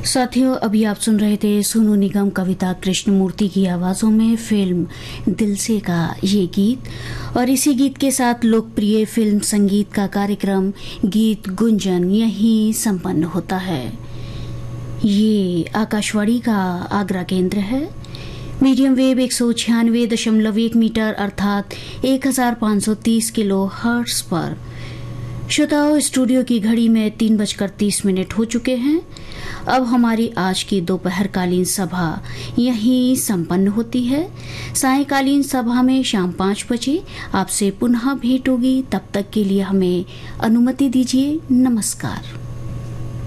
साथियों, अभी आप सुन रहे थे सोनू निगम, कविता कृष्णमूर्ति की आवाज़ों में फिल्म दिल से का ये गीत। और इसी गीत के साथ लोकप्रिय फिल्म संगीत का कार्यक्रम गीत गुंजन यहीं संपन्न होता है। ये आकाशवाणी का आगरा केंद्र है। मीडियम वेव 196.1 मीटर अर्थात 1530 किलो हर्ट्ज पर। श्रोताओं, स्टूडियो की घड़ी में 3:30 हो चुके हैं। अब हमारी आज की दोपहरकालीन सभा यहीं संपन्न होती है। सायंकालीन सभा में शाम 5 बजे आपसे पुनः भेंट होगी। तब तक के लिए हमें अनुमति दीजिए। नमस्कार।